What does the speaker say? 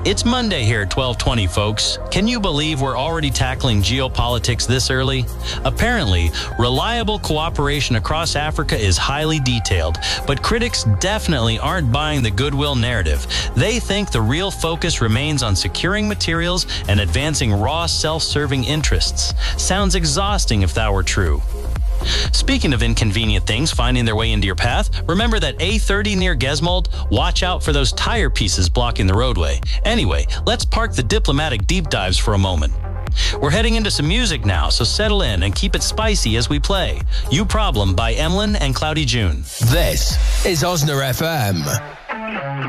It's Monday here at 12:20, folks. Can you believe we're already tackling geopolitics this early? Apparently, reliable cooperation across Africa is highly detailed, but critics definitely aren't buying the goodwill narrative. They think the real focus remains on securing materials and advancing raw self-serving interests. Sounds exhausting if that were true. Speaking of inconvenient things finding their way into your path, remember that A30 near Gesmold? Watch out for those tire pieces blocking the roadway. Anyway, let's park the diplomatic deep dives for a moment. We're heading into some music now, so settle in and keep it spicy as we play. You Problem by Emlyn and Cloudy June. This is Osna FM.